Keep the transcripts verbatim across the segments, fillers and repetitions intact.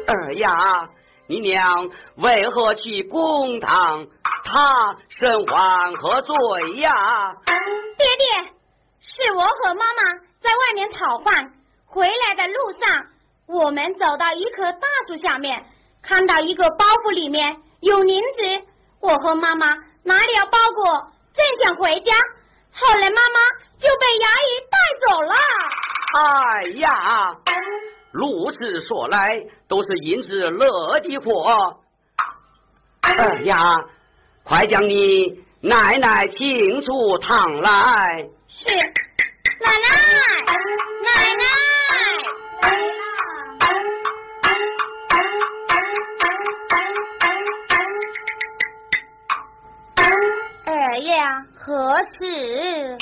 儿呀，你娘为何去公堂？她身患何罪呀？ 爹爹，是我和妈妈在外面讨饭，回来的路上，我们走到一棵大树下面，看到一个包袱里面有银子，我和妈妈拿了包裹，正想回家，后来妈妈就被衙役带走了。 哎呀，如此说来，都是银子惹的祸。哎呀，快将你奶奶请出堂来。 是，奶奶，奶奶。二爷啊，何事？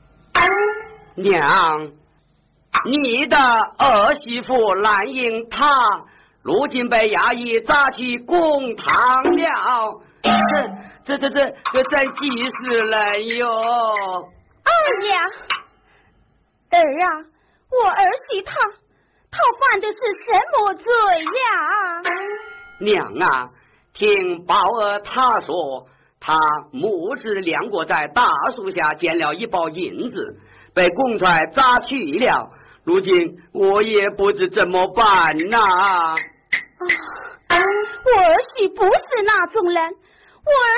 娘，你的儿媳妇蓝英她如今被衙役抓去公堂了，这这这这这真急死了哟！ 二爷，儿啊，我儿媳她她犯的是什么罪呀？ 娘啊，听宝儿她说，她母子两个在大树下捡了一包银子，被公差抓去了。如今我也不知怎么办呐、啊！ 啊，我儿媳不是那种人，我儿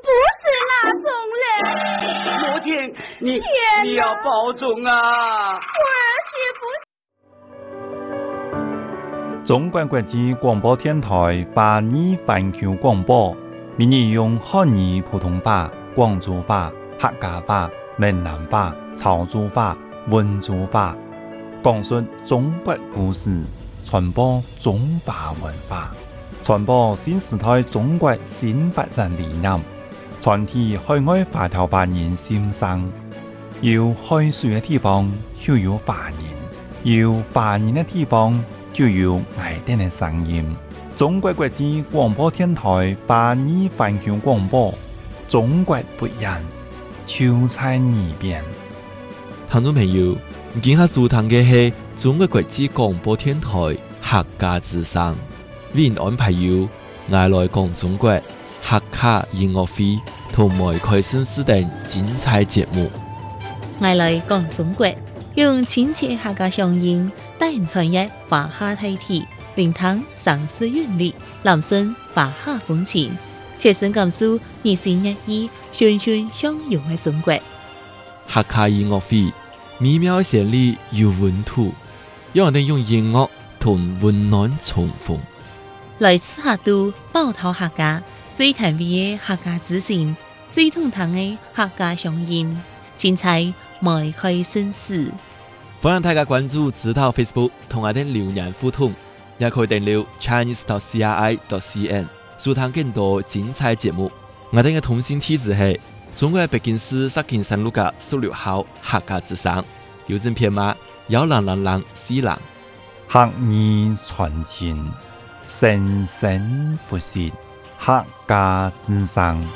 媳不是那种人。 母亲，你你要保重啊！ 我儿媳不是。中国国际广播电台华语环球广播，每日用汉语、普通话、广州话、客家话、闽南话、潮州话、温州话，讲述中国故事，传播中华文化，传播新时代中国新发展理念，传递海外华侨华人心声。有海水的地方就有华人，有华人的地方就有爱丁的声音。中国国际广播电台华语环球广播，中国不一样，就在耳边。 聽眾朋友，今下收聽嘅係中國國際廣播電台客家之聲，為您安排有愛來講中國客家音樂會同埋開新時等精彩節目。 愛來講中國，用親切客家鄉音帶人傳譯華夏大體，聆聽上世韻律，攬聲華夏風情，切身感受二十一億循循相融嘅中國。 客家音樂會美妙嘅旋律有溫度，讓我哋用音樂同溫暖重逢。 來自客都寶島客家最甜美嘅客家之聲，最通透嘅客家鄉音，精彩邁開新事。 歡迎大家關注指導 Facebook 同我哋留言互動，也可以訂閱 Chinese dot C R I dot C N 收聽更多精彩節目。我哋嘅通信地址係中國北京市石景山路嘅十六號客家之聲，郵政編碼幺零零零四零。 客語傳情，生生不息，客家之聲。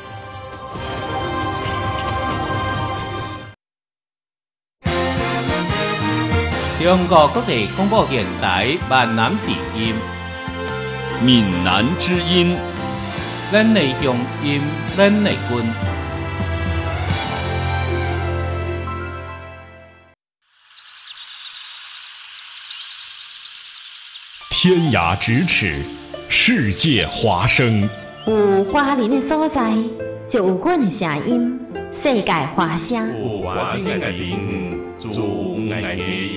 中國國際廣播電台閩南之音， 閩南之音， 咱的鄉音，咱的根。 天涯咫尺，世界華聲。 有華人的所在，就有阮的聲音，世界華聲。 有華人的朋友，做愛嘅